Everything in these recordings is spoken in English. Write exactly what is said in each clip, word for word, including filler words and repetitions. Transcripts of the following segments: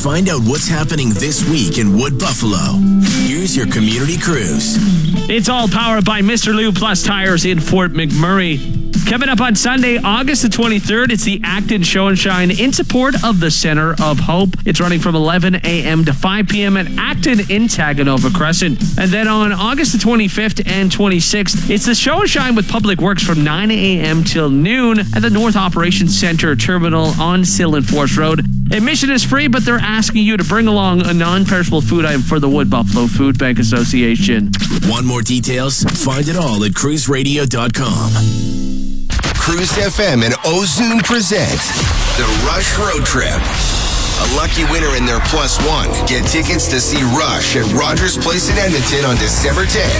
Find out what's happening this week in Wood Buffalo. Here's your community cruise. It's all powered by Mister Lou Plus Tires in Fort McMurray. Coming up on Sunday, August the twenty-third, it's the Acton Show and Shine in support of the Center of Hope. It's running from eleven a.m. to five p.m. at Acton in Taganova Crescent. And then on August the twenty-fifth and twenty-sixth, it's the Show and Shine with Public Works from nine a.m. till noon at the North Operations Center Terminal on Sill and Forest Road. Admission is free, but they're asking you to bring along a non-perishable food item for the Wood Buffalo Food Bank Association. Want more details? Find it all at cruise radio dot com. Cruise F M and Ozune present the Rush Road Trip. A lucky winner in their plus one get tickets to see Rush at Rogers Place in Edmonton on December tenth.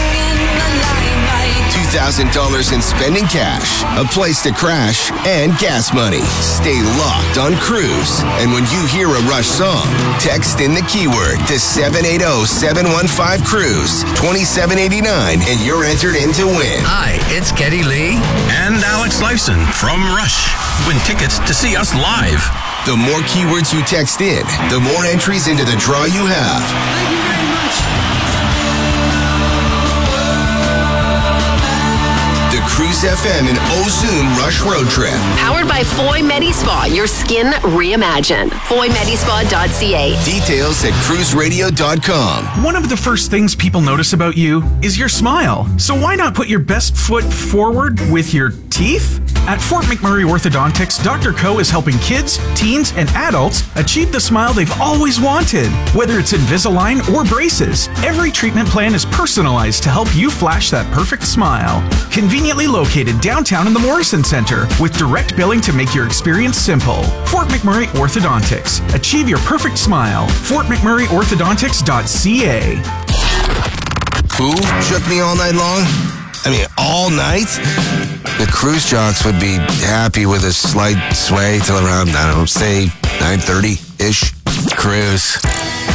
two thousand dollars in spending cash, a place to crash, and gas money. Stay locked on Cruise. And when you hear a Rush song, text in the keyword to seven eight zero, seven one five, cruise twenty-seven eighty-nine and you're entered in to win. Hi, it's Geddy Lee and Alex Lifeson from Rush. Win tickets to see us live. The more keywords you text in, the more entries into the draw you have. Thank you very much. The Cruise F M and Ozune Rush Road Trip. Powered by Foy MediSpa, your skin reimagined. foy medispa dot c a. Details at cruise radio dot com. One of the first things people notice about you is your smile. So why not put your best foot forward with your teeth? At Fort McMurray Orthodontics, Doctor Co is helping kids, teens, and adults achieve the smile they've always wanted. Whether it's Invisalign or braces, every treatment plan is personalized to help you flash that perfect smile. Conveniently located downtown in the Morrison Center with direct billing to make your experience simple. Fort McMurray Orthodontics. Achieve your perfect smile. fort mcmurray orthodontics dot c a. Who shook me all night long? I mean, all night? The cruise jocks would be happy with a slight sway till around, I don't know, say nine thirty-ish. Cruise.